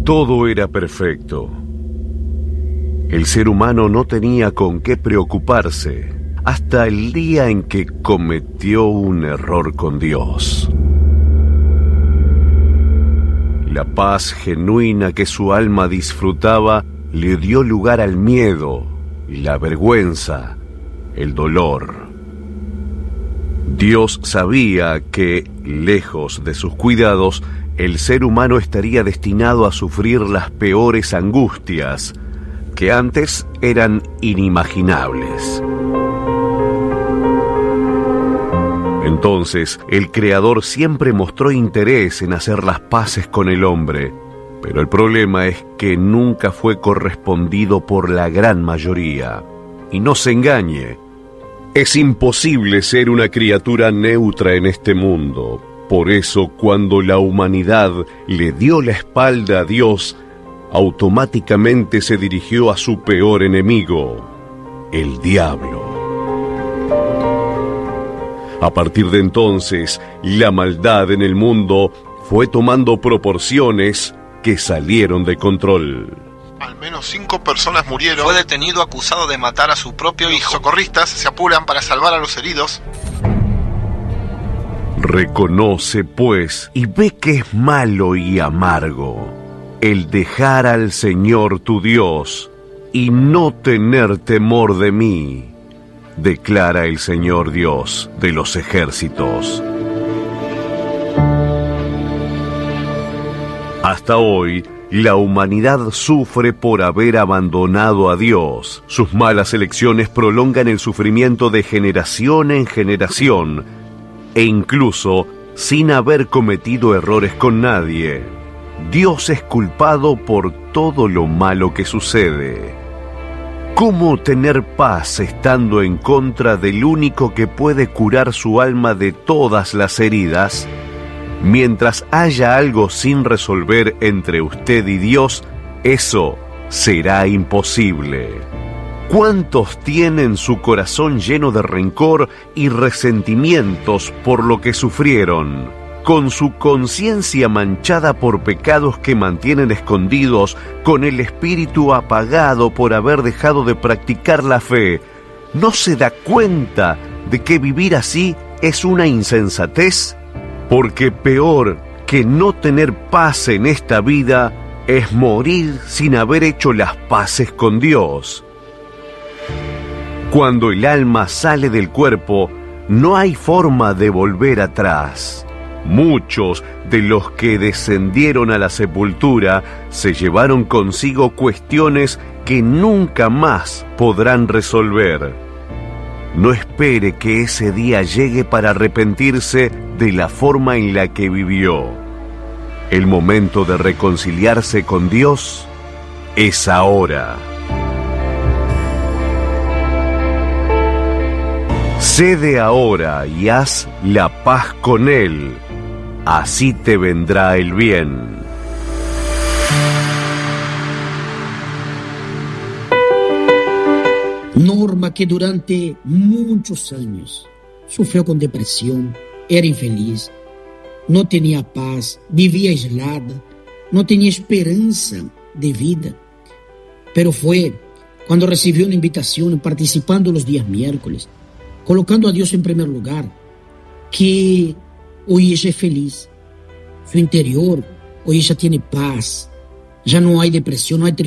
Todo era perfecto. El ser humano no tenía con qué preocuparse hasta el día en que cometió un error con Dios. La paz genuina que su alma disfrutaba le dio lugar al miedo, la vergüenza, el dolor. Dios sabía que, lejos de sus cuidados, el ser humano estaría destinado a sufrir las peores angustias, que antes eran inimaginables. Entonces, el Creador siempre mostró interés en hacer las paces con el hombre, pero el problema es que nunca fue correspondido por la gran mayoría. Y no se engañe, es imposible ser una criatura neutra en este mundo. Por eso, cuando la humanidad le dio la espalda a Dios, automáticamente se dirigió a su peor enemigo, el diablo. A partir de entonces, la maldad en el mundo fue tomando proporciones que salieron de control. Al menos 5 personas murieron. Fue detenido acusado de matar a su propio hijo. Los socorristas se apuran para salvar a los heridos. Reconoce, pues, y ve que es malo y amargo el dejar al Señor tu Dios y no tener temor de mí, declara el Señor Dios de los ejércitos. Hasta hoy, la humanidad sufre por haber abandonado a Dios. Sus malas elecciones prolongan el sufrimiento de generación en generación, e incluso sin haber cometido errores con nadie. Dios es culpado por todo lo malo que sucede. ¿Cómo tener paz estando en contra del único que puede curar su alma de todas las heridas? Mientras haya algo sin resolver entre usted y Dios, eso será imposible. ¿Cuántos tienen su corazón lleno de rencor y resentimientos por lo que sufrieron, con su conciencia manchada por pecados que mantienen escondidos, con el espíritu apagado por haber dejado de practicar la fe? ¿No se da cuenta de que vivir así es una insensatez? Porque peor que no tener paz en esta vida es morir sin haber hecho las paces con Dios. Cuando el alma sale del cuerpo, no hay forma de volver atrás. Muchos de los que descendieron a la sepultura se llevaron consigo cuestiones que nunca más podrán resolver. No espere que ese día llegue para arrepentirse de la forma en la que vivió. El momento de reconciliarse con Dios es ahora. Cede ahora y haz la paz con Él. Así te vendrá el bien. Norma, que durante muchos años sufrió con depresión, era infeliz, no tenía paz, vivía aislada, no tenía esperanza de vida. Pero fue cuando recibió una invitación participando los días miércoles, colocando a Dios en primer lugar, que hoy ella es feliz. Su interior, hoy ella tiene paz. Ya no hay depresión, no hay tristeza.